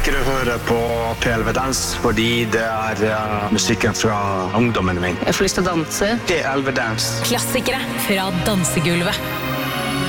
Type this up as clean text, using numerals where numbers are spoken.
liker å høre på PLV Dans fordi det musikken fra ungdommen min. Jeg får lyst til å danse. PLV Dans. Klassikere fra dansegulvet.